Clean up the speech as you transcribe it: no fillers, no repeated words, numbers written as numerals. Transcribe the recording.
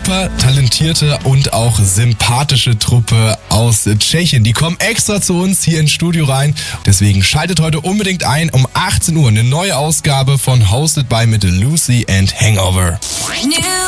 super talentierte und auch sympathische Truppe aus Tschechien. Die kommen extra zu uns hier ins Studio rein. Deswegen schaltet heute unbedingt ein um 18 Uhr eine neue Ausgabe von Hosted by mit Lucy and Hangover.